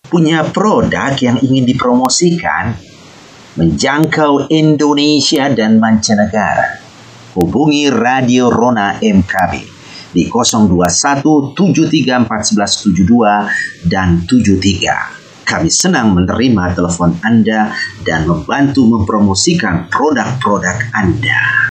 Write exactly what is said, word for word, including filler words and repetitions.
Punya produk yang ingin dipromosikan? Menjangkau Indonesia dan mancanegara? Hubungi Radio Rona M K B di nol dua satu tujuh tiga empat satu satu tujuh dua dan tujuh tiga. Kami senang menerima telepon Anda dan membantu mempromosikan produk-produk Anda.